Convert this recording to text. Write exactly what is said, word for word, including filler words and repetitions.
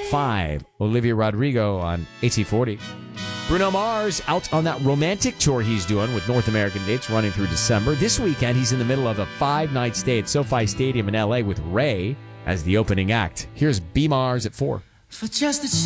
five, Olivia Rodrigo on A T forty. Bruno Mars out on that romantic tour he's doing with North American dates running through December. This weekend, he's in the middle of a five-night stay at SoFi Stadium in L A with Ray as the opening act. Here's B. Mars at four. For just a